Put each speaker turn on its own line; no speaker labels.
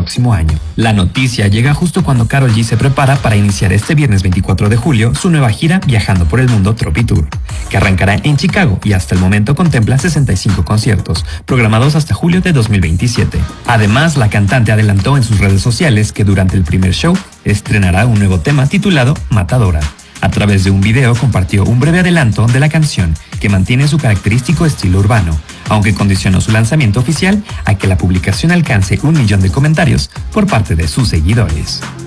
próximo año. La noticia llega justo cuando Karol G se prepara para iniciar este viernes 24 de julio su nueva gira Viajando por el Mundo Tropi Tour, que arrancará en Chicago y hasta el momento contempla 65 conciertos, programados hasta julio de 2027. Además, la cantante adelantó en sus redes sociales que durante el primer show estrenará un nuevo tema titulado Matadora. A través de un video compartió un breve adelanto de la canción que mantiene su característico estilo urbano, aunque condicionó su lanzamiento oficial a que la publicación alcance 1 millón de comentarios por parte de sus seguidores.